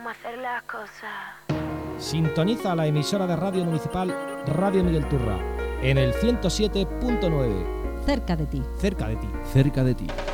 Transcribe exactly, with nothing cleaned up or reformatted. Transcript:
cómo hacer las cosas. Sintoniza la emisora de radio municipal Radio Miguel Turra en el ciento siete punto nueve. Cerca de ti. Cerca de ti. Cerca de ti.